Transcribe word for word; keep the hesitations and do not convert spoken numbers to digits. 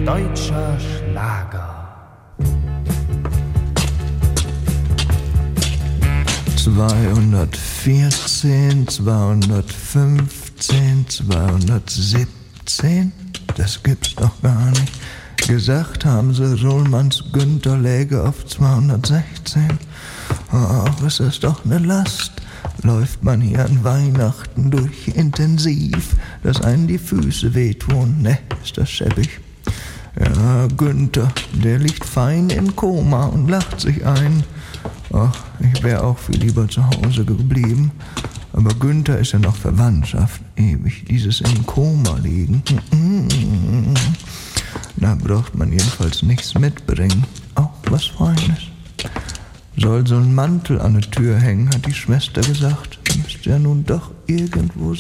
Deutscher Schlager. Zweihundertvierzehn, zweihundertfünfzehn, zweihundertsiebzehn, das gibt's doch gar nicht. Gesagt haben sie, Rollmanns Günther läge auf zweihundertsechzehn. Ach, ist das doch ne Last. Läuft man hier an Weihnachten durch intensiv, dass einen die Füße wehtun. Ne, ist das schäbig. Ja, Günther, der liegt fein im Koma und lacht sich ein. Ach, ich wäre auch viel lieber zu Hause geblieben. Aber Günther ist ja noch Verwandtschaft. Ewig dieses im Koma liegen. Da braucht man jedenfalls nichts mitbringen. Auch was Feines. Soll so ein Mantel an der Tür hängen, hat die Schwester gesagt. Müsste ja nun doch irgendwo